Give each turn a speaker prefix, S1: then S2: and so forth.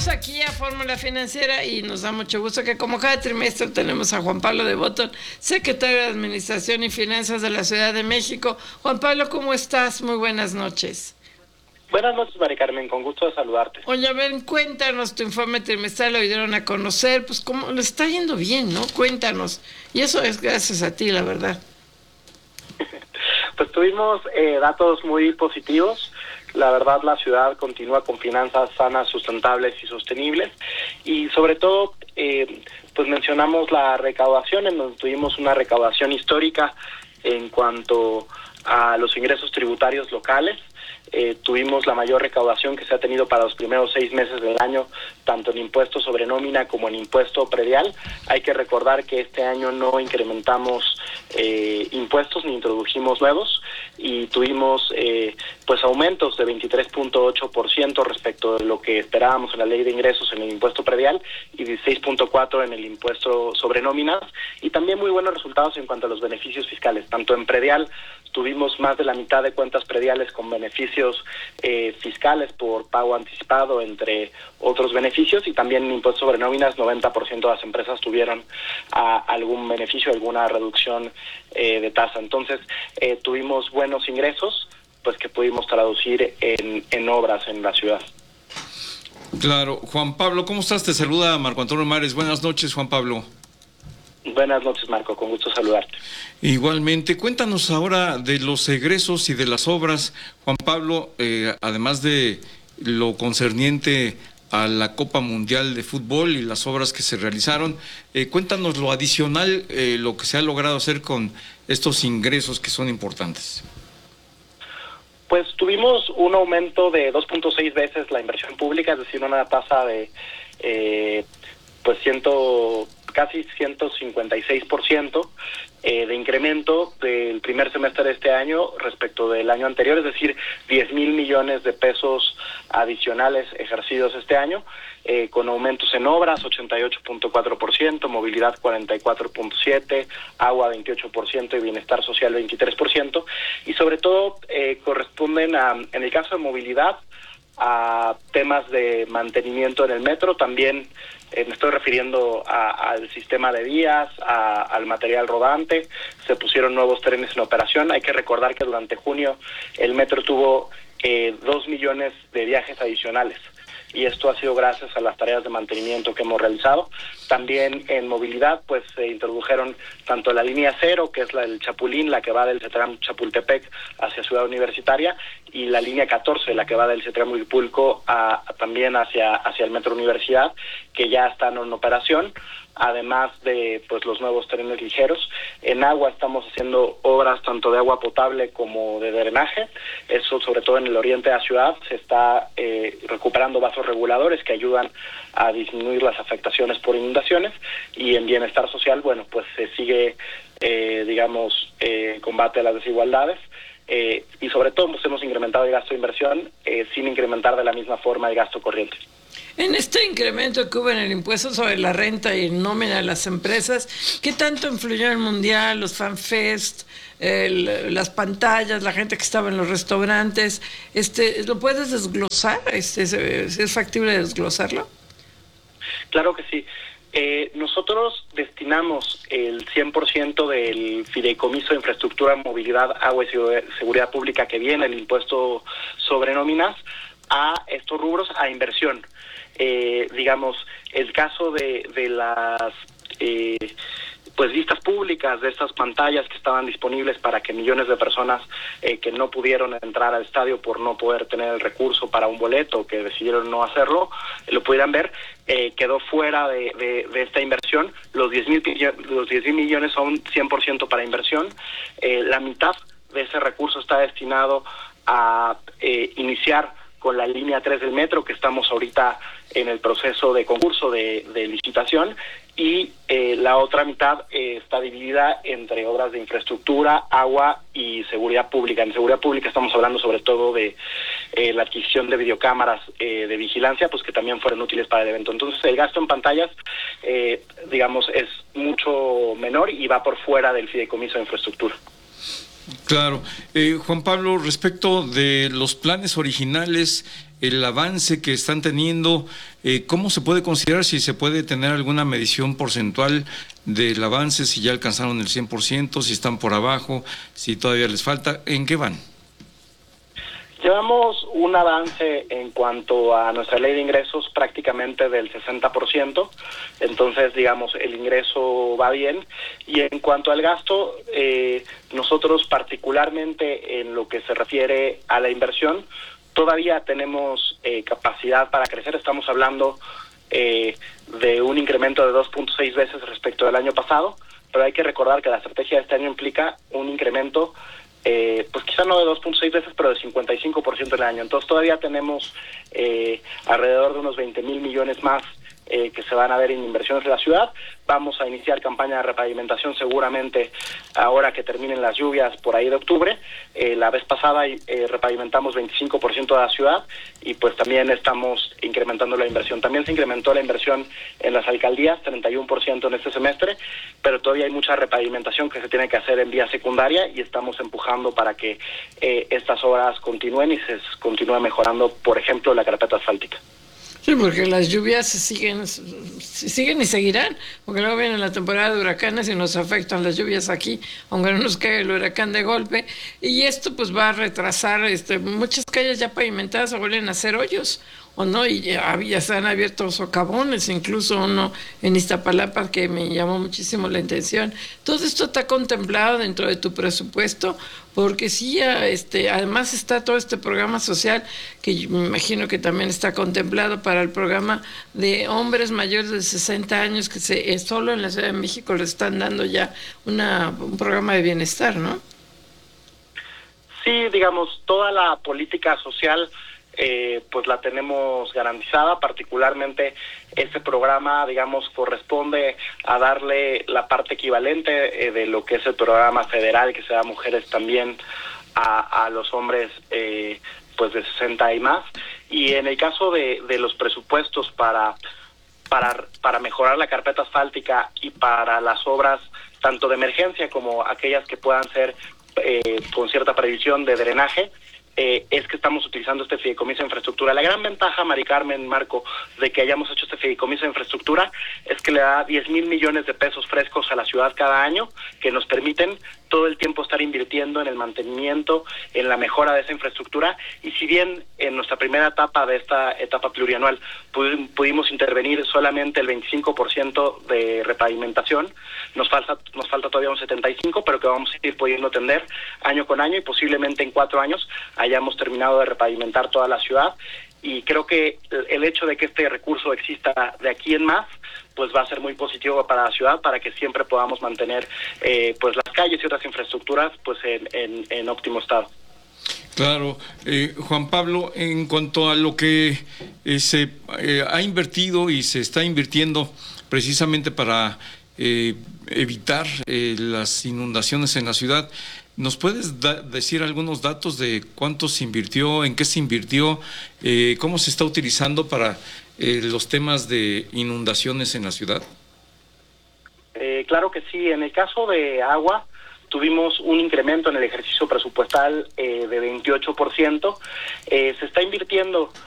S1: Regresamos aquí a Fórmula Financiera y nos da mucho gusto que como cada trimestre tenemos a Juan Pablo de Botton, secretario de Administración y Finanzas de la Ciudad de México. Juan Pablo, ¿cómo estás? Muy buenas noches.
S2: Buenas noches, María Carmen, con gusto de saludarte.
S1: Oye, a ver, cuéntanos tu informe trimestral, lo dieron a conocer, pues cómo le está yendo bien, ¿no? Cuéntanos. Y eso es gracias a ti, la verdad.
S2: Pues tuvimos datos muy positivos. La verdad, la ciudad continúa con finanzas sanas, sustentables y sostenibles. Y sobre todo, pues mencionamos la recaudación, en donde tuvimos una recaudación histórica en cuanto a los ingresos tributarios locales. Tuvimos la mayor recaudación que se ha tenido para los primeros 6 meses del año, tanto en impuesto sobre nómina como en impuesto predial. Hay que recordar que este año no incrementamos impuestos ni introdujimos nuevos y tuvimos pues aumentos de 23.8% respecto de lo que esperábamos en la ley de ingresos en el impuesto predial y 16.4% en el impuesto sobre nóminas, y también muy buenos resultados en cuanto a los beneficios fiscales. Tanto en predial tuvimos más de la mitad de cuentas prediales con beneficios fiscales por pago anticipado, entre otros beneficios, y también en impuestos sobre nóminas 90% de las empresas tuvieron algún beneficio, alguna reducción de tasa. Entonces tuvimos buenos ingresos, pues que pudimos traducir en obras en la ciudad.
S3: Claro. Juan Pablo, ¿cómo estás? Te saluda Marco Antonio Mares. Buenas noches, Juan Pablo.
S2: Buenas noches, Marco, con gusto saludarte.
S3: Igualmente, cuéntanos ahora de los egresos y de las obras, Juan Pablo, además de lo concerniente a la Copa Mundial de Fútbol y las obras que se realizaron, cuéntanos lo adicional, lo que se ha logrado hacer con estos ingresos que son importantes.
S2: Pues tuvimos un aumento de 2.6 veces la inversión pública, es decir, una tasa de pues casi 156% de incremento del primer semestre de este año respecto del año anterior, es decir, 10,000 millones de pesos adicionales ejercidos este año, con aumentos en obras 88.4%, movilidad 44.7%, agua 28% y bienestar social 23%, y sobre todo corresponden en el caso de movilidad a temas de mantenimiento en el metro. También me estoy refiriendo al sistema de vías, al material rodante. Se pusieron nuevos trenes en operación. Hay que recordar que durante junio el metro tuvo 2 millones de viajes adicionales, y esto ha sido gracias a las tareas de mantenimiento que hemos realizado. También en movilidad, pues se introdujeron tanto la línea 0, que es la del Chapulín, la que va del CETRAM Chapultepec hacia Ciudad Universitaria, y la línea 14, la que va del CETRAM Huipulco también hacia el Metro Universidad, que ya están en operación, además de pues los nuevos trenes ligeros. En agua estamos haciendo obras tanto de agua potable como de drenaje. Eso sobre todo en el oriente de la ciudad. Se está recuperando vasos reguladores que ayudan a disminuir las afectaciones por inundaciones, y en bienestar social, bueno, pues se sigue combate a las desigualdades, y sobre todo pues hemos incrementado el gasto de inversión sin incrementar de la misma forma el gasto corriente.
S1: En este incremento que hubo en el impuesto sobre la renta y en nómina de las empresas, ¿qué tanto influyó el Mundial, los FanFest, las pantallas, la gente que estaba en los restaurantes? ¿Lo puedes desglosar? ¿Es factible desglosarlo?
S2: Claro que sí. Nosotros destinamos el 100% del fideicomiso de infraestructura, movilidad, agua y seguridad pública que viene el impuesto sobre nóminas a estos rubros, a inversión. El caso de las pues vistas públicas de estas pantallas que estaban disponibles para que millones de personas que no pudieron entrar al estadio por no poder tener el recurso para un boleto, que decidieron no hacerlo, lo pudieran ver, quedó fuera de esta inversión. Los 10,000 millones son 100% para inversión. La mitad de ese recurso está destinado a iniciar con la línea 3 del metro, que estamos ahorita en el proceso de concurso de licitación, y la otra mitad está dividida entre obras de infraestructura, agua y seguridad pública. En seguridad pública estamos hablando sobre todo de la adquisición de videocámaras de vigilancia, pues que también fueron útiles para el evento. Entonces el gasto en pantallas, es mucho menor y va por fuera del fideicomiso de infraestructura.
S3: Claro. Juan Pablo, respecto de los planes originales, el avance que están teniendo, ¿cómo se puede considerar, si se puede tener alguna medición porcentual del avance, si ya alcanzaron el 100%, si están por abajo, si todavía les falta? ¿En qué van?
S2: Llevamos un avance en cuanto a nuestra ley de ingresos prácticamente del 60%, entonces digamos el ingreso va bien, y en cuanto al gasto, nosotros particularmente en lo que se refiere a la inversión, todavía tenemos capacidad para crecer. Estamos hablando de un incremento de 2.6 veces respecto del año pasado, pero hay que recordar que la estrategia de este año implica un incremento pues quizá no de 2.6 veces, pero de 55% del año. Entonces todavía tenemos alrededor de unos 20,000 millones más que se van a ver en inversiones de la ciudad. Vamos a iniciar campaña de repavimentación seguramente ahora que terminen las lluvias por ahí de octubre. La vez pasada repavimentamos 25% de la ciudad y pues también estamos incrementando la inversión. También se incrementó la inversión en las alcaldías, 31% en este semestre, pero todavía hay mucha repavimentación que se tiene que hacer en vía secundaria y estamos empujando para que estas obras continúen y se continúe mejorando, por ejemplo, la carpeta asfáltica.
S1: Sí, porque las lluvias siguen y seguirán, porque luego viene la temporada de huracanes y nos afectan las lluvias aquí, aunque no nos caiga el huracán de golpe, y esto pues va a retrasar, muchas calles ya pavimentadas se vuelven a hacer hoyos, o no, y ya se han abierto socavones, incluso uno en Iztapalapa que me llamó muchísimo la atención. Todo esto está contemplado dentro de tu presupuesto, porque sí, además está todo este programa social que yo me imagino que también está contemplado para el programa de hombres mayores de 60 años que solo en la Ciudad de México le están dando ya un programa de bienestar, ¿no?
S2: Sí, digamos, toda la política social pues la tenemos garantizada. Particularmente este programa, digamos, corresponde a darle la parte equivalente de lo que es el programa federal que se da a mujeres también a los hombres pues de 60 y más. Y en el caso de los presupuestos para mejorar la carpeta asfáltica y para las obras tanto de emergencia como aquellas que puedan ser con cierta previsión de drenaje, es que estamos utilizando este fideicomiso de infraestructura. La gran ventaja, Mari Carmen, Marco, de que hayamos hecho este fideicomiso de infraestructura es que le da 10,000 millones de pesos frescos a la ciudad cada año, que nos permiten todo el tiempo estar invirtiendo en el mantenimiento, en la mejora de esa infraestructura, y si bien en nuestra primera etapa de esta etapa plurianual pudimos intervenir solamente el 25% de repavimentación, nos falta todavía un 75%, pero que vamos a ir pudiendo atender año con año, y posiblemente en 4 años hayamos terminado de repavimentar toda la ciudad. Y creo que el hecho de que este recurso exista de aquí en más, pues va a ser muy positivo para la ciudad, para que siempre podamos mantener pues las calles y otras infraestructuras pues en óptimo estado.
S3: Claro. Juan Pablo, en cuanto a lo que se ha invertido y se está invirtiendo precisamente para evitar las inundaciones en la ciudad, ¿nos puedes decir algunos datos de cuánto se invirtió, en qué se invirtió, cómo se está utilizando para los temas de inundaciones en la ciudad?
S2: Claro que sí. En el caso de agua, tuvimos un incremento en el ejercicio presupuestal de 28%. Se está invirtiendo